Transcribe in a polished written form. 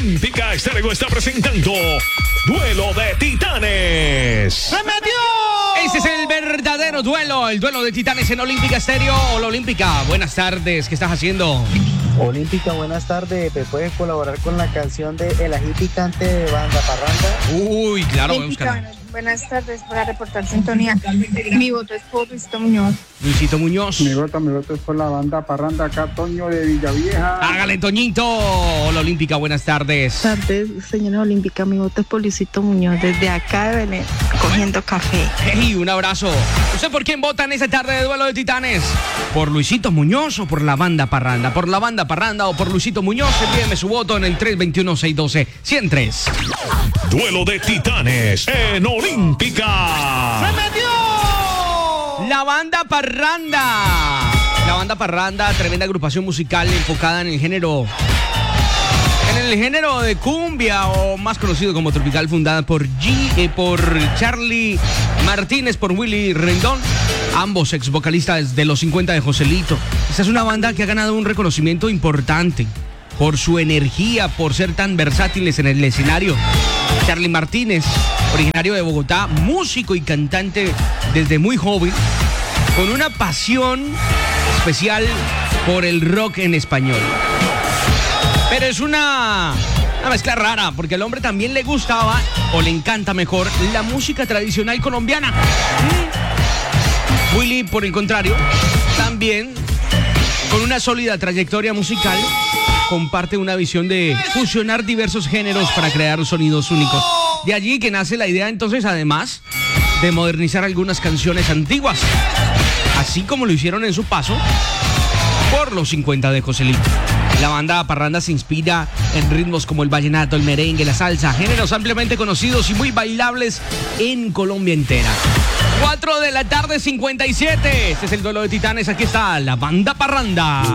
Olímpica Estéreo está presentando Duelo de Titanes. ¡Se metió! Este es el verdadero duelo, el duelo de Titanes en Olímpica Estéreo. Hola Olímpica, buenas tardes, ¿qué estás haciendo? Olímpica, buenas tardes. ¿Me puedes colaborar con la canción de El Ají Picante de Banda Parranda? Uy, claro, voy a Olímpica, buscar. buenas tardes, para reportar sintonía. Mi voto es por Luisito Muñoz. Luisito Muñoz. Mi voto es por la Banda Parranda, acá Toño de Villavieja. Hágale, Toñito. Hola Olímpica, buenas tardes. Buenas tardes, señora Olímpica. Mi voto es por Luisito Muñoz, desde acá de Belén, cogiendo café. Hey, un abrazo. ¿Usted por quién vota en esta tarde de duelo de Titanes? ¿Por Luisito Muñoz o por la Banda Parranda? ¿Por la Banda Parranda o por Luisito Muñoz? Envíeme su voto en el 321-612-103. Duelo de Titanes en Olímpica. ¡Se metió! La Banda Parranda. La Banda Parranda, tremenda agrupación musical enfocada en el género de cumbia, o más conocido como tropical, fundada por Charlie Martínez, por Willy Rendón, ambos ex vocalistas de los 50 de Joselito. Esta es una banda que ha ganado un reconocimiento importante por su energía, por ser tan versátiles en el escenario. Charlie Martínez, originario de Bogotá, músico y cantante desde muy joven, con una pasión especial por el rock en español. Pero es una mezcla rara, porque al hombre también le gustaba, o le encanta mejor, la música tradicional colombiana. Willy, por el contrario, también con una sólida trayectoria musical, comparte una visión de fusionar diversos géneros para crear sonidos únicos. De allí que nace la idea, entonces, además, de modernizar algunas canciones antiguas, así como lo hicieron en su paso por los 50 de Joselito. La Banda Parranda se inspira en ritmos como el vallenato, el merengue, la salsa, géneros ampliamente conocidos y muy bailables en Colombia entera. 4 de la tarde, 57. Este es el duelo de Titanes. Aquí está la Banda Parranda.